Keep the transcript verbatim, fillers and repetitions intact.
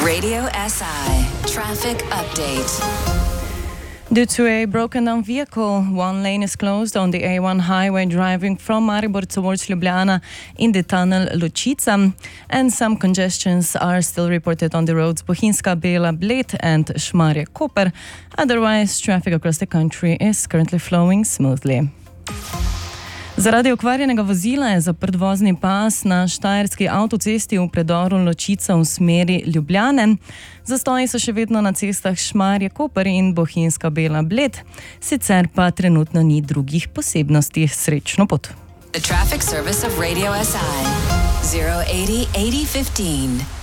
Radio S I Traffic Update. Due to a broken down vehicle, one lane is closed on the A one highway driving from Maribor towards Ljubljana in the tunnel Ločica, and some congestions are still reported on the roads Bohinjska Bela Bled and Šmarje Koper. Otherwise, traffic across the country is currently flowing smoothly. Zaradi okvarjenega vozila je zaprt vozni pas na štajerski avtocesti v predoru Ločica v smeri Ljubljane. Zastoji so še vedno na cestah Šmarje Koper in Bohinjska Bela Bled, sicer pa trenutno ni drugih posebnosti. Srečno pot. The traffic service of Radio S I zero eighty eighty fifteen.